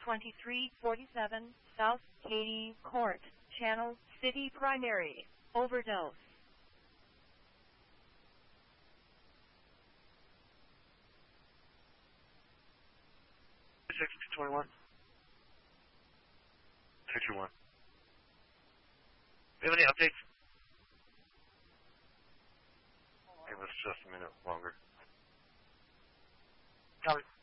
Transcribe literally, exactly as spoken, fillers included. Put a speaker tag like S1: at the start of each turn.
S1: twenty-three forty-seven South Katy Court, Channel City Primary. Overdose.
S2: six twenty-one. six one. Do you have any updates? Give us just a minute longer. Copy.